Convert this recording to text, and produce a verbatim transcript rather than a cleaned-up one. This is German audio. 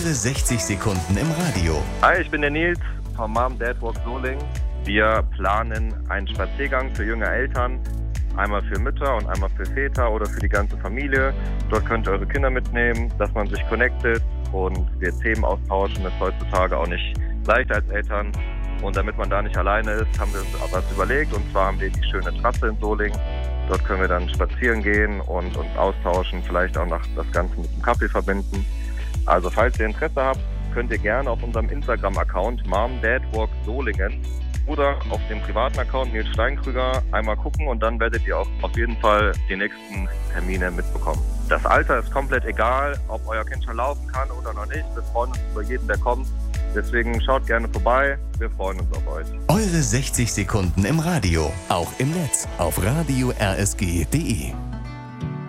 Eure sechzig Sekunden im Radio. Hi, ich bin der Nils vom Mom Dad Walk Solingen. Wir planen einen Spaziergang für junge Eltern. Einmal für Mütter und einmal für Väter oder für die ganze Familie. Dort könnt ihr eure Kinder mitnehmen, dass man sich connectet und wir Themen austauschen. Das ist heutzutage auch nicht leicht als Eltern. Und damit man da nicht alleine ist, haben wir uns was überlegt. Und zwar haben wir die schöne Trasse in Solingen. Dort können wir dann spazieren gehen und uns austauschen, vielleicht auch noch das Ganze mit dem Kaffee verbinden. Also falls ihr Interesse habt, könnt ihr gerne auf unserem Instagram-Account Mom Dad Walk Solingen oder auf dem privaten Account Nils Steinkrüger einmal gucken und dann werdet ihr auch auf jeden Fall die nächsten Termine mitbekommen. Das Alter ist komplett egal, ob euer Kind schon laufen kann oder noch nicht. Wir freuen uns über jeden, der kommt. Deswegen schaut gerne vorbei. Wir freuen uns auf euch. Eure sechzig Sekunden im Radio. Auch im Netz auf radio r s g punkt d e.